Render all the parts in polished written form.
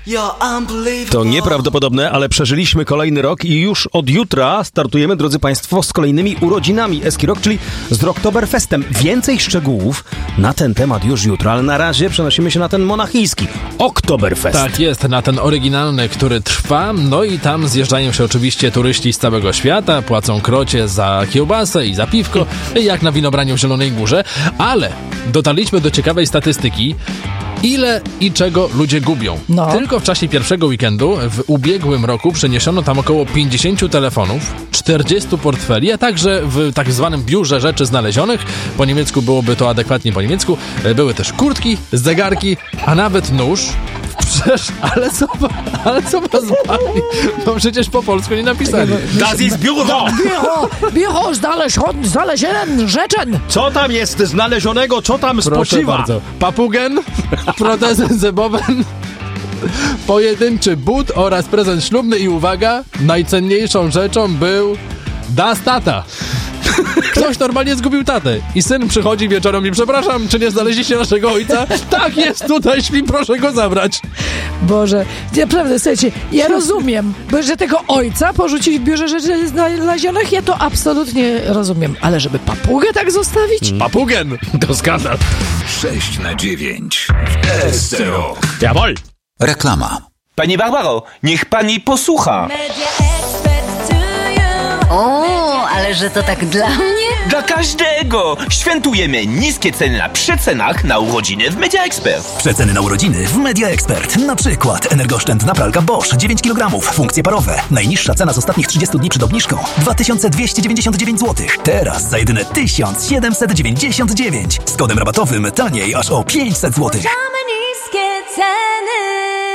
To nieprawdopodobne, ale przeżyliśmy kolejny rok i już od jutra startujemy, drodzy Państwo, z kolejnymi urodzinami Eski Rock, czyli z Rocktoberfestem. Więcej szczegółów na ten temat już jutro, ale na razie przenosimy się na ten monachijski Oktoberfest. Tak jest, na ten oryginalny, który trwa, no i tam zjeżdżają się oczywiście turyści z całego świata, płacą krocie za kiełbasę i za piwko, jak na winobraniu w Zielonej Górze, ale dotarliśmy do ciekawej statystyki, ile i czego ludzie gubią. No. Tylko w czasie pierwszego weekendu w ubiegłym roku przeniesiono tam około 50 telefonów, 40 portfeli, a także w tak zwanym biurze rzeczy znalezionych, po niemiecku byłoby to adekwatnie po niemiecku, były też kurtki, zegarki, a nawet nóż. Ale co was bawi? No przecież po polsku nie napisali. Das ist Büro! Biuro znalezione rzeczeń. Co tam jest znalezionego? Co tam Proszę spoczywa? bardzo. Papugen, protezy zębowe, pojedynczy but oraz prezent ślubny i uwaga, najcenniejszą rzeczą był Das Tata. Ktoś normalnie zgubił tatę i syn przychodzi wieczorem i przepraszam, czy nie znaleźliście naszego ojca? Tak, jest tutaj, śpi, proszę go zabrać. Boże, naprawdę, słuchajcie, ja rozumiem, bo że tego ojca porzucić w biurze rzeczy znalezionych, ja to absolutnie rozumiem, ale żeby papugę tak zostawić? Papugen! To skandal. 6/9 SCO. Jawohl! Reklama. Pani Barbaro, niech pani posłucha. O, ale że to tak dla mnie? Dla każdego! Świętujemy niskie ceny na przecenach na urodziny w Media Expert. Przeceny na urodziny w Media Expert. Na przykład energooszczędna pralka Bosch 9 kg, funkcje parowe. Najniższa cena z ostatnich 30 dni przed obniżką 2299 zł. Teraz za jedyne 1799. Z kodem rabatowym taniej aż o 500 zł. Niskie ceny.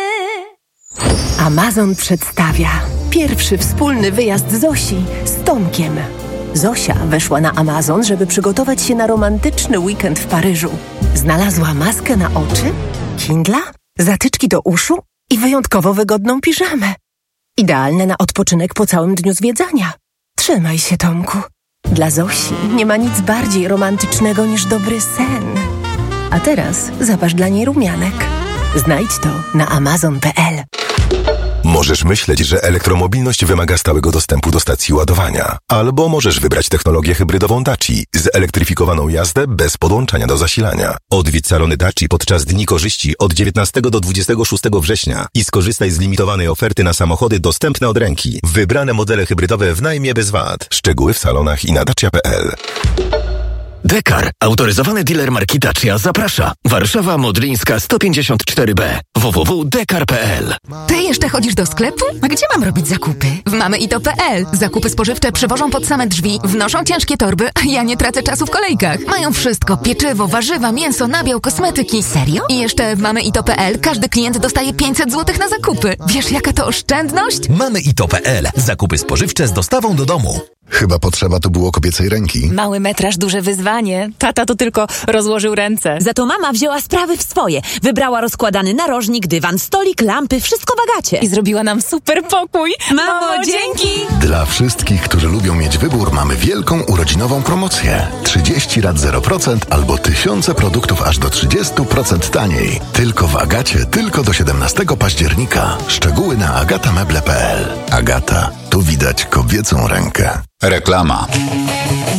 Amazon przedstawia pierwszy wspólny wyjazd Zosi z Tomkiem. Zosia weszła na Amazon, żeby przygotować się na romantyczny weekend w Paryżu. Znalazła maskę na oczy, Kindla, zatyczki do uszu i wyjątkowo wygodną piżamę. Idealne na odpoczynek po całym dniu zwiedzania. Trzymaj się, Tomku. Dla Zosi nie ma nic bardziej romantycznego niż dobry sen. A teraz zapasz dla niej rumianek. Znajdź to na amazon.pl. Możesz myśleć, że elektromobilność wymaga stałego dostępu do stacji ładowania. Albo możesz wybrać technologię hybrydową Daci, zelektryfikowaną jazdę bez podłączania do zasilania. Odwiedź salony Daci podczas Dni Korzyści od 19 do 26 września i skorzystaj z limitowanej oferty na samochody dostępne od ręki. Wybrane modele hybrydowe w najmie bez VAT. Szczegóły w salonach i na dacia.pl. Dekar, autoryzowany dealer marki Dacia, zaprasza. Warszawa Modlińska 154B. www.dekar.pl. Ty jeszcze chodzisz do sklepu? A gdzie mam robić zakupy? W mamyito.pl. Zakupy spożywcze przywożą pod same drzwi, wnoszą ciężkie torby, a ja nie tracę czasu w kolejkach. Mają wszystko: pieczywo, warzywa, mięso, nabiał, kosmetyki. Serio? I jeszcze w mamyito.pl każdy klient dostaje 500 zł na zakupy. Wiesz, jaka to oszczędność? Mamyito.pl. Zakupy spożywcze z dostawą do domu. Chyba potrzeba tu było kobiecej ręki. Mały metraż, duże wyzwanie. Tata to tylko rozłożył ręce. Za to mama wzięła sprawy w swoje. Wybrała rozkładany narożnik, dywan, stolik, lampy, wszystko w Agacie. I zrobiła nam super pokój. Mamo, dzięki! Dla wszystkich, którzy lubią mieć wybór, mamy wielką urodzinową promocję. 30 rat 0% albo tysiące produktów aż do 30% taniej. Tylko w Agacie, tylko do 17 października. Szczegóły na agatameble.pl. Agata, tu widać kobiecą rękę. Reklama.